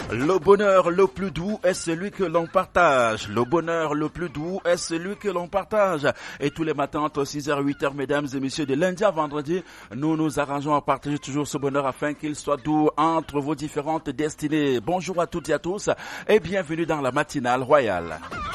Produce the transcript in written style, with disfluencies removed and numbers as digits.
Le bonheur le plus doux est celui que l'on partage. Le bonheur le plus doux est celui que l'on partage. Et tous les matins entre 6h et 8h, mesdames et messieurs, de lundi à vendredi, nous nous arrangeons à partager toujours ce bonheur afin qu'il soit doux entre vos différentes destinées. Bonjour à toutes et à tous et bienvenue dans la matinale royale.